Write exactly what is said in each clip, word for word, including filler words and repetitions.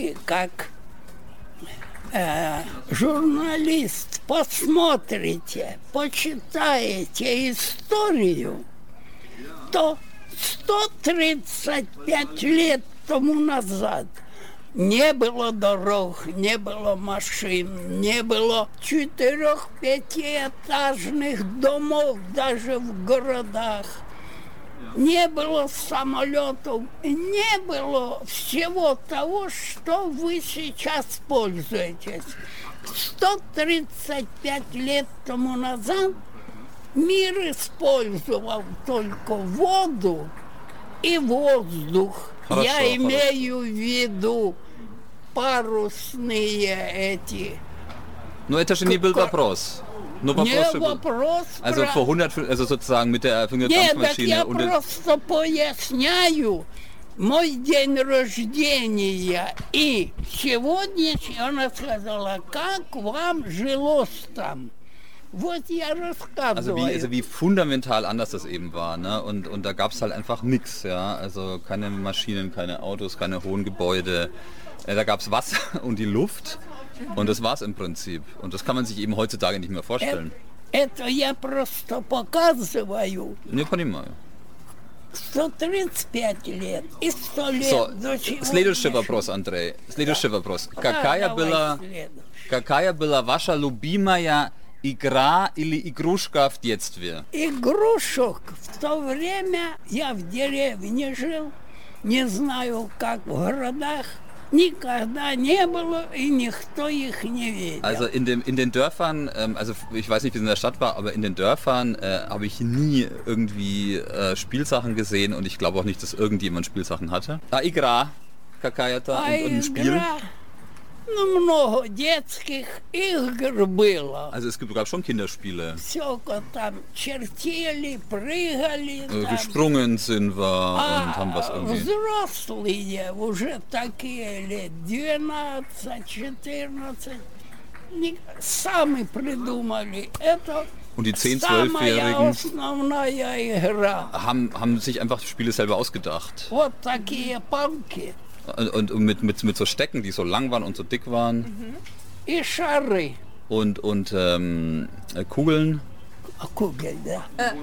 И как э, журналист посмотрите, почитаете историю, то сто тридцать пять лет тому назад не было дорог, не было машин, не было четырех-пятиэтажных домов даже в городах, не было самолетов, не было всего того, что вы сейчас пользуетесь. сто тридцать пять лет тому назад мир использовал только воду и воздух. Хорошо, Я имею в виду парусные эти. Но это же не был вопрос. Не вопрос. Also vor hundert, also sozusagen mit der Erfindung der Dampfmaschine. Нет, так я просто поясняю. Мой день рождения и сегодня она сказала, как вам жилось там. Вот я рассказываю. Also wie, also wie fundamental anders das eben war, ne? Und, und da gab es halt einfach nichts, ja. Also keine Maschinen, keine Autos, keine hohen Gebäude. Äh, da gab es Wasser und die Luft und das war's im Prinzip. Und das kann man sich eben heutzutage nicht mehr vorstellen. Это я просто показываю. Не понимаю. сто тридцать пять лет и сто лет So, до чего. следующий вопрос, Андрей. Следующий вопрос. Какая была, какая была ваша любимая игра или игрушка в детстве? Игрушек в то время я в деревне жил, не знаю, как в городах. Никогда не было и никто их не видел. Also in, dem, in den Dörfern, ähm, also ich weiß nicht, wie es in der Stadt war, aber in den Dörfern äh, habe ich nie irgendwie äh, Spielsachen gesehen und ich glaube auch nicht, dass irgendjemand Spielsachen hatte. Ah, Igra, какая-то, und, und ein Spiel. Ну, много детских игр было. Also es gab schon Kinderspiele. Все там чертили, прыгали. Äh, gesprungen sind wir а und haben was irgendwie. Взрослые уже такие лет двенадцать, четырнадцать, сами придумали. Это Und die zehn-, самая zwölfjährigen основная игра. haben, haben sich einfach Spiele selber ausgedacht. Вот такие палки. Und, und mit, mit, mit so Stecken, die so lang waren und so dick waren. И шары. Und, und ähm, äh, Kugeln. Кугель, да.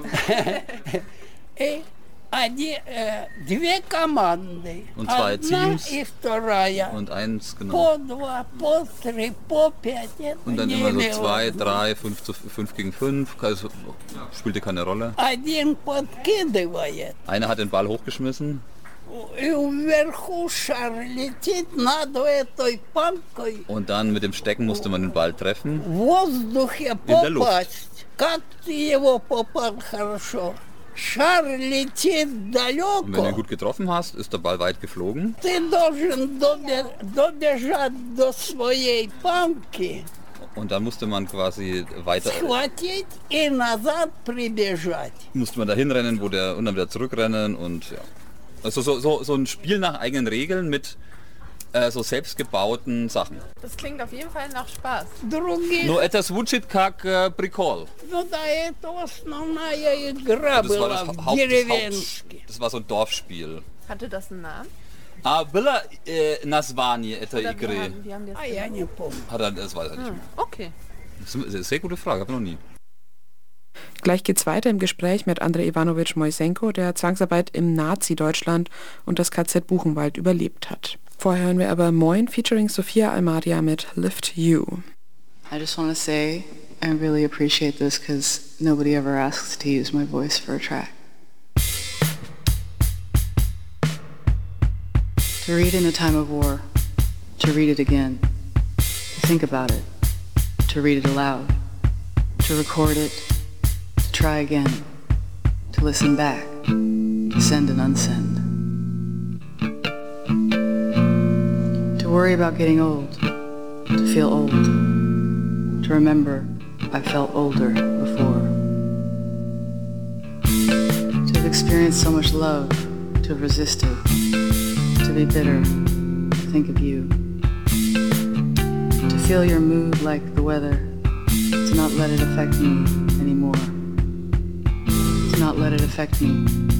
И они, э, две команды. Und zwei Одна Teams. и вторая. Und eins, genau. По два, по три, по пять. Это Und dann не immer so имело zwei, значения. drei, fünf, zu, fünf gegen fünf. Also, spielte keine Rolle. Один подкидывает. Einer hat den Ball hochgeschmissen. И вверху шар летит над этой палкой. Und dann mit dem Stecken musste man den Ball treffen. В воздухе der Luft. попасть. Как ты его попал хорошо? Шар летит Und wenn du ihn далеко. gut getroffen hast, ist der Ball weit geflogen. Ты должен добе- добежать до своей палки, Und dann musste man quasi weiter, схватить и назад прибежать. musste man da hinrennen, wo der, und dann wieder zurückrennen und ja. Also so, so, so ein Spiel nach eigenen Regeln mit äh, so selbstgebauten Sachen. Das klingt auf jeden Fall nach Spaß. Других, Но это звучит как äh, прикол. ну да, это основная игра Das war была das, в Haupt, das, деревенске. Haupt, das war so ein Dorfspiel. Hatte das einen Namen? А было äh, название этой Oder wie игры? haben, wie haben die das А я genannt? не помню. Hat er, das weiß er nicht Hm, mehr. okay. Das ist eine sehr gute Frage, habe ich noch nie. Gleich geht's weiter im Gespräch mit Andrei Ivanovich Moisenko, der Zwangsarbeit im Nazi-Deutschland und das K Z Buchenwald überlebt hat. Vorher hören wir aber Moin featuring Sophia Almadia mit Lift You. I just want to say I really appreciate this because nobody ever asks to use my voice for a track. To read in a time of war, to read it again, to think about it, to read it aloud, to record it, to try again, to listen back, to send and unsend. To worry about getting old, to feel old, to remember I felt older before. To have experienced so much love, to have resisted, to be bitter, to think of you. To feel your mood like the weather, to not let it affect me anymore. To not let it affect me